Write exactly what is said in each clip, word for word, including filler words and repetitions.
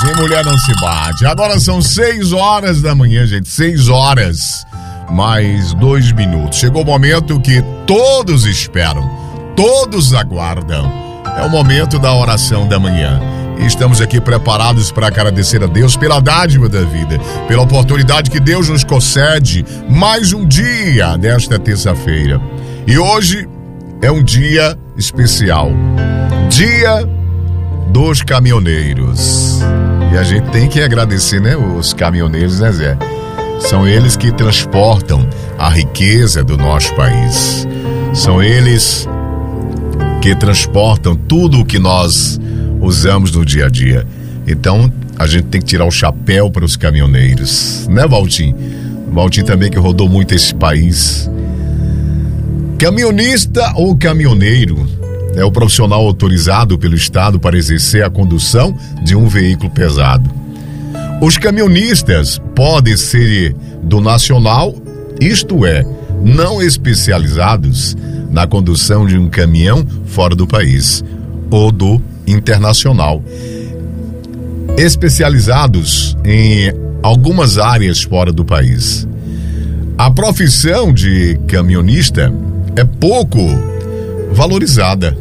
Sem mulher não se bate. Agora são seis horas da manhã, gente. Seis horas mais dois minutos. Chegou o momento que todos esperam, todos aguardam. É o momento da oração da manhã. E estamos aqui preparados para agradecer a Deus pela dádiva da vida, pela oportunidade que Deus nos concede mais um dia desta terça-feira. E hoje é um dia especial. Dia dos caminhoneiros. E a gente tem que agradecer, né, os caminhoneiros, né, Zé? São eles que transportam a riqueza do nosso país. São eles que transportam tudo o que nós usamos no dia a dia. Então, a gente tem que tirar o chapéu para os caminhoneiros, né, Valtim? Valtim também, que rodou muito esse país. Caminhonista ou caminhoneiro é o profissional autorizado pelo Estado para exercer a condução de um veículo pesado. Os caminhonistas podem ser do nacional, isto é, não especializados na condução de um caminhão fora do país, ou do internacional, especializados em algumas áreas fora do país. A profissão de caminhonista é pouco valorizada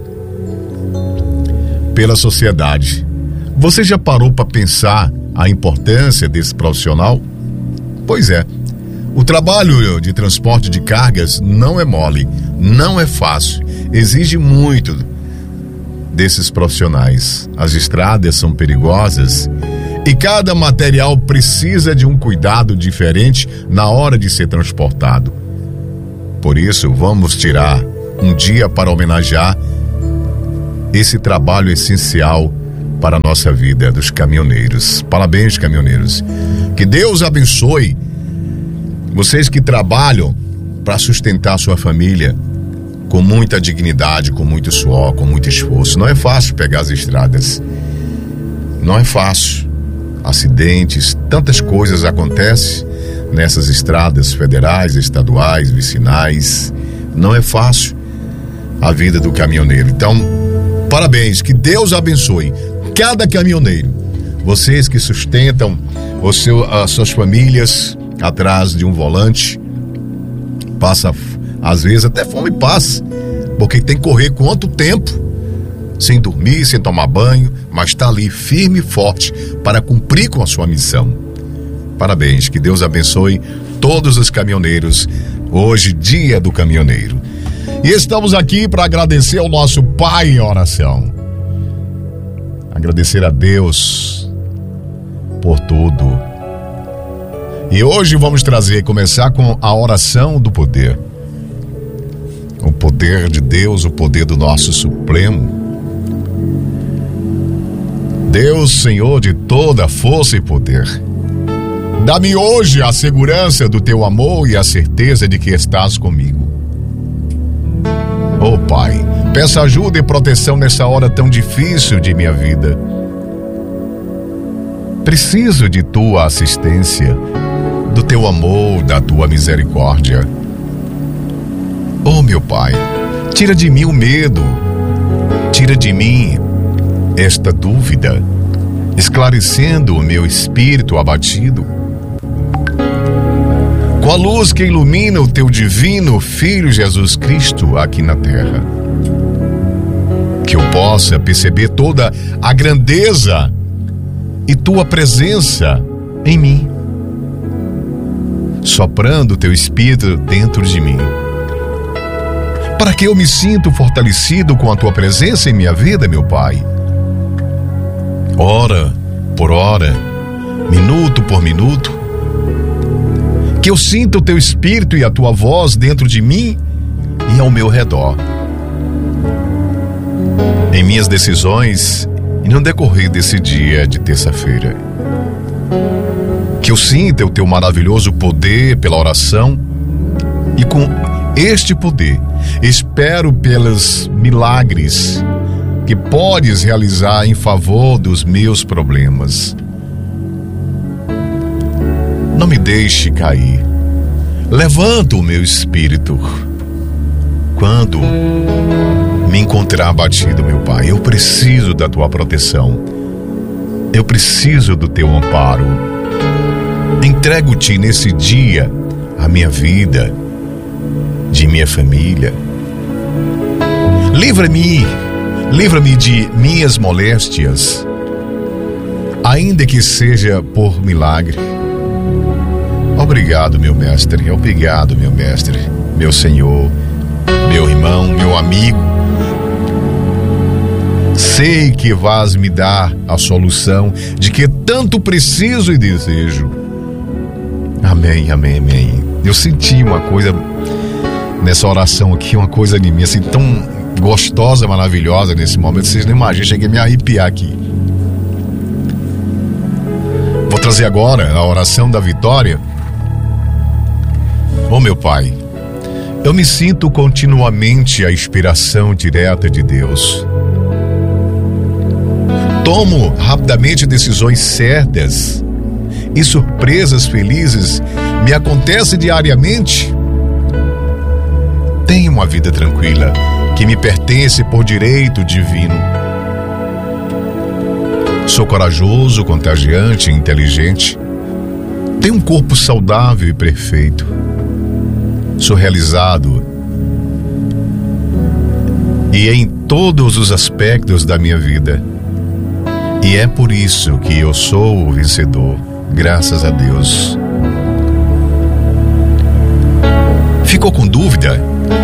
pela sociedade. Você já parou para pensar a importância desse profissional? Pois é, o trabalho de transporte de cargas não é mole, não é fácil, exige muito desses profissionais. As estradas são perigosas e cada material precisa de um cuidado diferente na hora de ser transportado. Por isso, vamos tirar um dia para homenagear esse trabalho essencial para a nossa vida dos caminhoneiros. Parabéns, caminhoneiros. Que Deus abençoe vocês que trabalham para sustentar a sua família com muita dignidade, com muito suor, com muito esforço. Não é fácil pegar as estradas. Não é fácil. Acidentes, tantas coisas acontecem nessas estradas federais, estaduais, vicinais. Não é fácil a vida do caminhoneiro. Então, parabéns, que Deus abençoe cada caminhoneiro. Vocês que sustentam o seu, as suas famílias atrás de um volante, passa às vezes até fome passa, porque tem que correr quanto tempo, sem dormir, sem tomar banho, mas está ali firme e forte para cumprir com a sua missão. Parabéns, que Deus abençoe todos os caminhoneiros, hoje dia do caminhoneiro. E estamos aqui para agradecer ao nosso Pai em oração. Agradecer a Deus por tudo. E hoje vamos trazer, começar com a oração do poder. O poder de Deus, o poder do nosso Supremo. Deus, Senhor de toda força e poder, dá-me hoje a segurança do teu amor e a certeza de que estás comigo. Oh Pai, peço ajuda e proteção nessa hora tão difícil de minha vida. Preciso de tua assistência, do teu amor, da tua misericórdia. Oh meu Pai, tira de mim o medo, tira de mim esta dúvida, esclarecendo o meu espírito abatido. Com a luz que ilumina o teu divino Filho Jesus Cristo aqui na terra. Que eu possa perceber toda a grandeza e tua presença em mim, soprando o teu Espírito dentro de mim, para que eu me sinta fortalecido com a tua presença em minha vida, meu Pai. Hora por hora, minuto por minuto, que eu sinta o teu Espírito e a tua voz dentro de mim e ao meu redor, em minhas decisões e no decorrer desse dia de terça-feira. Que eu sinta o teu maravilhoso poder pela oração e com este poder espero pelos milagres que podes realizar em favor dos meus problemas. Não me deixe cair. Levanta o meu espírito quando me encontrar abatido, meu Pai. Eu preciso da tua proteção. Eu preciso do teu amparo. Entrego-te nesse dia a minha vida, de minha família. Livra-me, livra-me de minhas moléstias, ainda que seja por milagre. Obrigado, meu mestre, obrigado, meu mestre, meu Senhor, meu irmão, meu amigo. Sei que vais me dar a solução de que tanto preciso e desejo. Amém, amém, amém. Eu senti uma coisa nessa oração aqui, uma coisa em mim, assim, tão gostosa, maravilhosa nesse momento. Vocês não imaginam, cheguei a me arrepiar aqui. Vou trazer agora a oração da vitória. Ô meu Pai, eu me sinto continuamente a inspiração direta de Deus. Tomo rapidamente decisões certas e surpresas felizes me acontecem diariamente. Tenho uma vida tranquila que me pertence por direito divino. Sou corajoso, contagiante e inteligente. Tenho um corpo saudável e perfeito. Sou realizado e em todos os aspectos da minha vida. E é por isso que eu sou o vencedor, graças a Deus. Ficou com dúvida?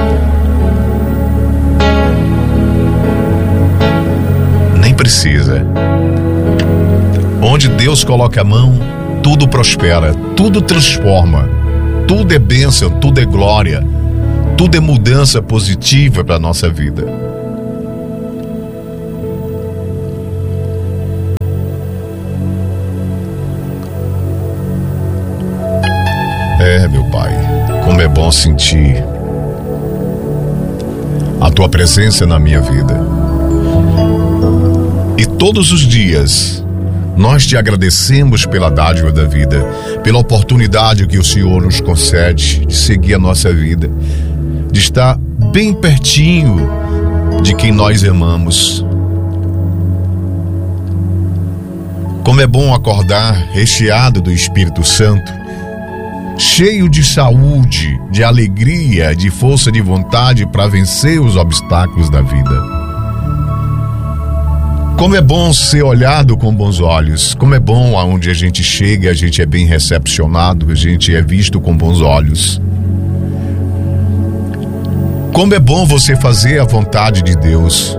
Nem precisa. Onde Deus coloca a mão, tudo prospera, tudo transforma, tudo é bênção, tudo é glória, tudo é mudança positiva para a nossa vida. É, meu Pai, como é bom sentir a Tua presença na minha vida. E todos os dias nós Te agradecemos pela dádiva da vida, pela oportunidade que o Senhor nos concede de seguir a nossa vida, de estar bem pertinho de quem nós amamos. Como é bom acordar recheado do Espírito Santo, cheio de saúde, de alegria, de força de vontade para vencer os obstáculos da vida. Como é bom ser olhado com bons olhos. Como é bom aonde a gente chega, a gente é bem recepcionado, a gente é visto com bons olhos. Como é bom você fazer a vontade de Deus.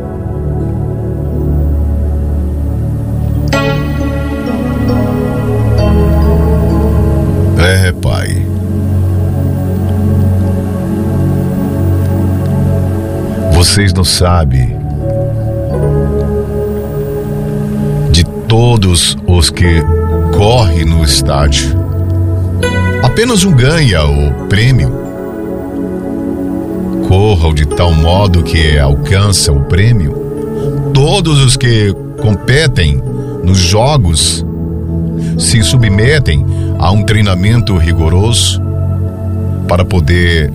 É, Pai. Vocês não sabem de todos os que correm no estádio. Apenas um ganha o prêmio. Corram de tal modo que alcançam o prêmio. Todos os que competem nos jogos se submetem a um treinamento rigoroso para poder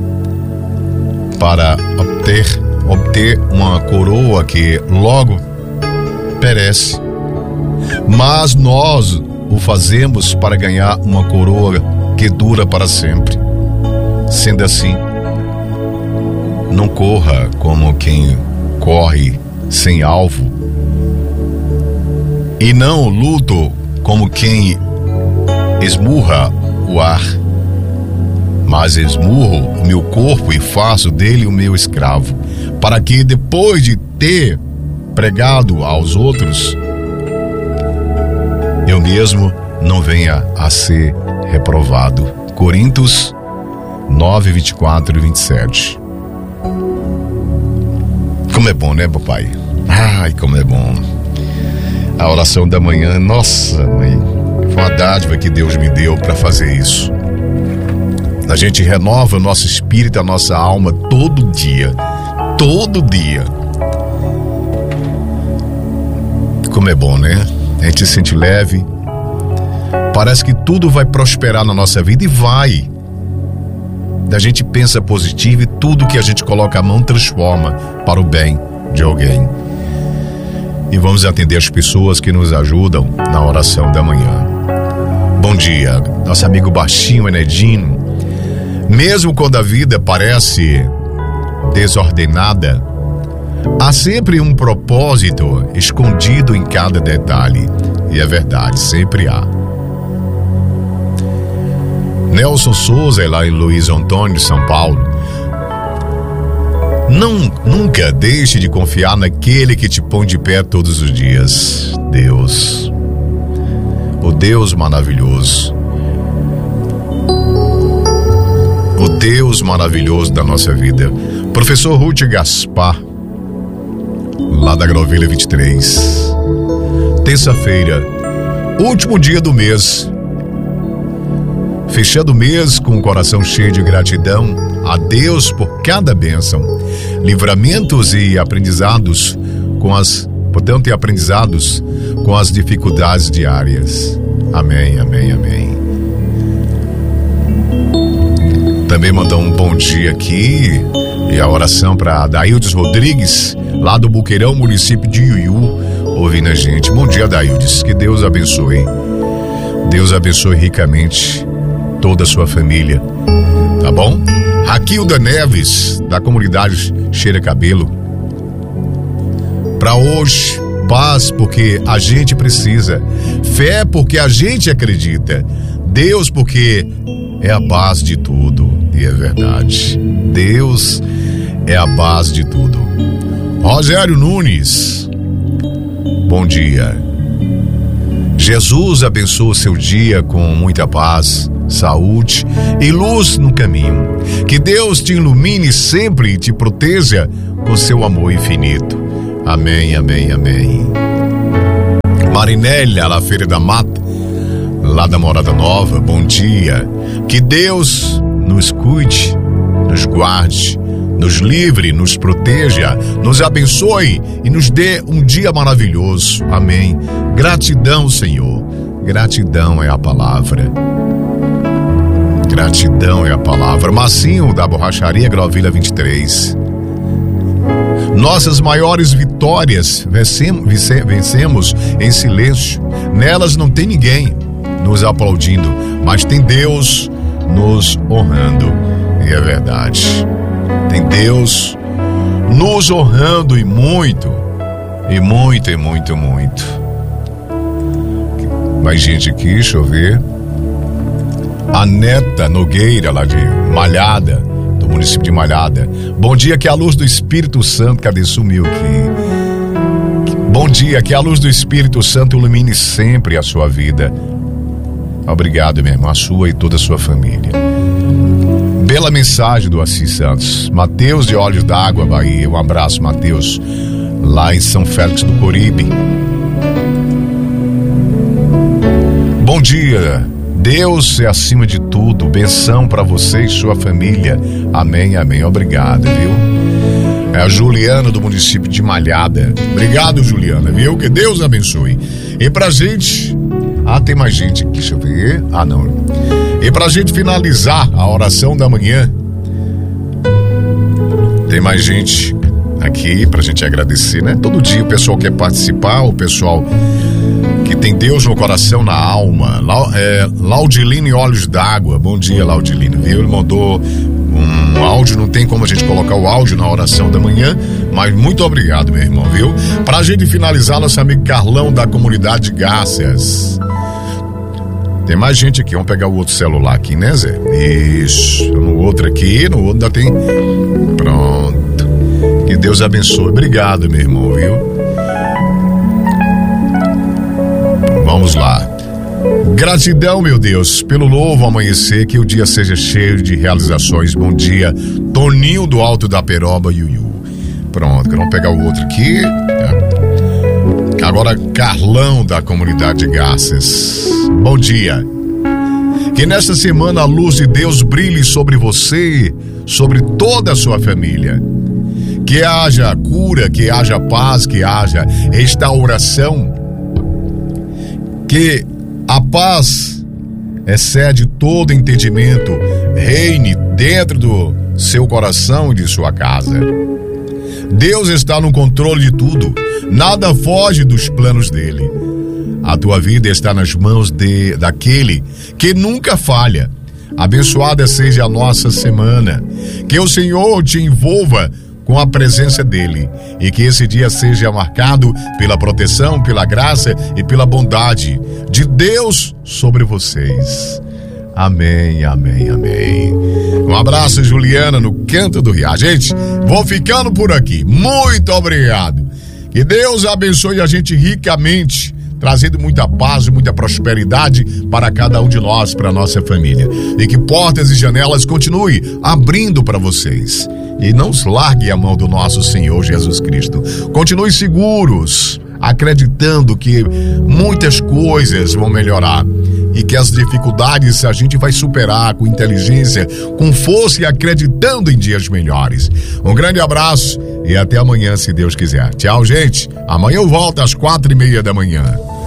para obter, obter uma coroa que logo perece. Mas nós o fazemos para ganhar uma coroa que dura para sempre. Sendo assim, não corra como quem corre sem alvo, e não luto como quem esmurra o ar, mas esmurro o meu corpo e faço dele o meu escravo, para que depois de ter pregado aos outros, eu mesmo não venha a ser reprovado. Coríntios nove, vinte e quatro e vinte e sete. Como é bom, né, papai? Ai, como é bom. A oração da manhã, nossa, mãe, foi uma dádiva que Deus me deu para fazer isso. A gente renova o nosso espírito, a nossa alma todo dia. Todo dia. Como é bom, né? A gente se sente leve. Parece que tudo vai prosperar na nossa vida, e vai. A gente pensa positivo e tudo que a gente coloca a mão transforma para o bem de alguém. e vamos atender as pessoas que nos ajudam na oração da manhã. Bom dia, nosso amigo baixinho Enedino. Mesmo quando a vida parece desordenada, há sempre um propósito escondido em cada detalhe. E é verdade, sempre há. Nelson Souza, lá em Luiz Antônio, São Paulo. Não, nunca deixe de confiar naquele que te põe de pé todos os dias. Deus. O Deus maravilhoso. O Deus maravilhoso da nossa vida. Professor Ruth Gaspar, lá da Agrovilha vinte e três. Terça-feira, último dia do mês. Fechando o mês com o coração cheio de gratidão a Deus por cada bênção, livramentos e aprendizados com as, portanto, e aprendizados com as dificuldades diárias. Amém, amém, amém. Também mandar um bom dia aqui e a oração para Daildes Rodrigues, lá do Buqueirão, município de Iuiú, ouvindo a gente. Bom dia, Daildes, que Deus abençoe. Deus abençoe ricamente toda a sua família, tá bom? Raquilda Neves, da comunidade Cheira Cabelo. Para hoje, paz porque a gente precisa, fé porque a gente acredita, Deus porque é a base de tudo. E é verdade, Deus é a base de tudo. Rogério Nunes, bom dia. Jesus abençoe o seu dia com muita paz, saúde e luz no caminho. Que Deus te ilumine sempre e te proteja com seu amor infinito. Amém, amém, amém. Marinelli, lá Feira da Mata, lá da Morada Nova, bom dia. Que Deus nos cuide, nos guarde, nos livre, nos proteja, nos abençoe e nos dê um dia maravilhoso. Amém. Gratidão, Senhor. Gratidão é a palavra. Gratidão é a palavra. Massinho, da Borracharia Agrovilha vinte e três. Nossas maiores vitórias vencemos, vencemos em silêncio. Nelas não tem ninguém nos aplaudindo, mas tem Deus nos honrando. E é verdade. Tem Deus nos honrando e muito, e muito, e muito, muito. Mais gente aqui, deixa eu ver. A Neta Nogueira, lá de Malhada, do município de Malhada. Bom dia, que a luz do Espírito Santo, cadê? Sumiu aqui. Bom dia, que a luz do Espírito Santo ilumine sempre a sua vida. Obrigado, meu irmão, a sua e toda a sua família. Bela mensagem do Assis Santos. Mateus de Olhos d'Água, Bahia. Um abraço, Mateus, lá em São Félix do Coribe. Bom dia. Deus é acima de tudo. Benção para você e sua família. Amém, amém. Obrigado, viu? É a Juliana do município de Malhada. Obrigado, Juliana, viu? Que Deus abençoe. E pra gente... Ah, tem mais gente aqui, deixa eu ver. Ah, não. E pra gente finalizar a oração da manhã, tem mais gente aqui pra gente agradecer, né? Todo dia o pessoal quer participar, o pessoal que tem Deus no coração, na alma. La, é, Laudilino e Olhos d'Água. Bom dia, Laudilino, viu? Ele mandou um áudio, não tem como a gente colocar o áudio na oração da manhã, mas muito obrigado, meu irmão, viu? Pra gente finalizar, nosso amigo Carlão, da comunidade Garças. Tem mais gente aqui, vamos pegar o outro celular aqui, né, Zé? Isso, no outro aqui, no outro ainda tem... Pronto. Que Deus abençoe. Obrigado, meu irmão, viu? Vamos lá. Gratidão, meu Deus, pelo novo amanhecer, que o dia seja cheio de realizações. Bom dia, Toninho do Alto da Peroba, Iuiú. Pronto, vamos pegar o outro aqui. Agora, Carlão, da comunidade Garças. Bom dia. Que nesta semana a luz de Deus brilhe sobre você, sobre toda a sua família. Que haja cura, que haja paz, que haja restauração. Que a paz excede todo entendimento, reine dentro do seu coração e de sua casa. Deus está no controle de tudo. Nada foge dos planos dele. A tua vida está nas mãos de, daquele que nunca falha. Abençoada seja a nossa semana. Que o Senhor te envolva com a presença dele e que esse dia seja marcado pela proteção, pela graça e pela bondade de Deus sobre vocês. Amém, amém, amém. Um abraço, Juliana, no Canto do Riá. Gente, vou ficando por aqui. Muito obrigado. Que Deus abençoe a gente ricamente, trazendo muita paz e muita prosperidade para cada um de nós, para a nossa família. E que portas e janelas continue abrindo para vocês. E não largue a mão do nosso Senhor Jesus Cristo. Continue seguros, acreditando que muitas coisas vão melhorar. E que as dificuldades a gente vai superar com inteligência, com força e acreditando em dias melhores. Um grande abraço e até amanhã, se Deus quiser. Tchau, gente. Amanhã eu volto às quatro e meia da manhã.